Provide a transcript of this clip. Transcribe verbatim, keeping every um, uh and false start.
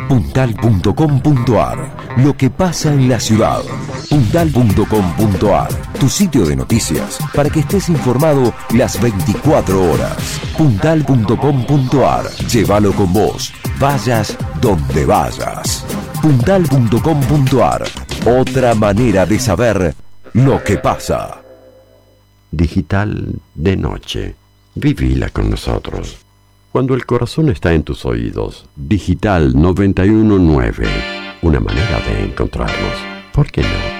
puntal punto com punto ar. Lo que pasa en la ciudad. puntal punto com punto ar. Tu sitio de noticias para que estés informado las veinticuatro horas. puntal punto com punto ar. Llévalo con vos. Vayas donde vayas. puntal punto com punto ar. Otra manera de saber lo que pasa. Digital de noche. Vivila con nosotros. Cuando el corazón está en tus oídos. Digital noventa y uno punto nueve. Una manera de encontrarnos. ¿Por qué no?